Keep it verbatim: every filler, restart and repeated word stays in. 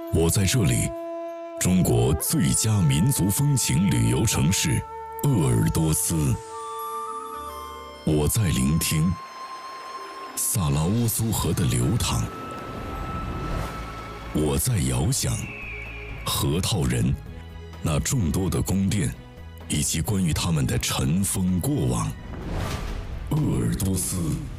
我在这里，中国最佳民族风情旅游城市鄂尔多斯。我在聆听萨拉乌苏河的流淌。我在遥想河套人那众多的宫殿，以及关于他们的尘封过往。鄂尔多斯。